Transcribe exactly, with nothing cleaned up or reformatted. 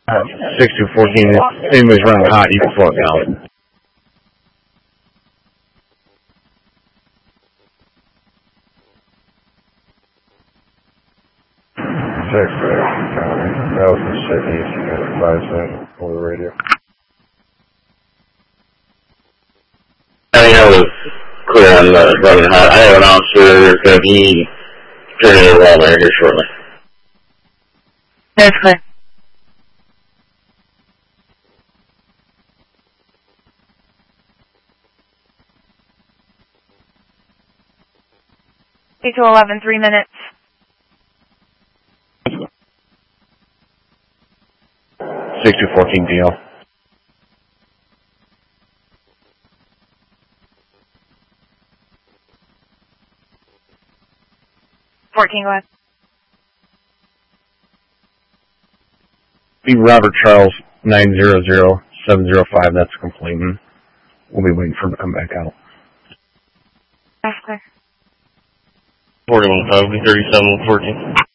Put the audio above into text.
Uh, six two fourteen, if anybody's running hot, you can slow it down. Six, that was the Sydney, advise that over the radio. I think I was clear on the running hot. I have an officer going to be turning a wall there here shortly. That's clear. eight to eleven, three minutes. six two fourteen D L. fourteen, go ahead. Be Robert Charles nine zero zero seven zero five, that's a complainant. We'll be waiting for him to come back out. That's clear. forty-one five, thirty-seven fourteen.